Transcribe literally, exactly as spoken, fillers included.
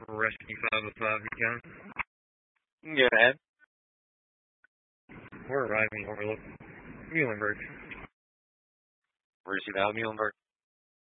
Rescue five oh five, you can. Go ahead. We're arriving overlook Muhlenberg. Receive out, Muhlenberg.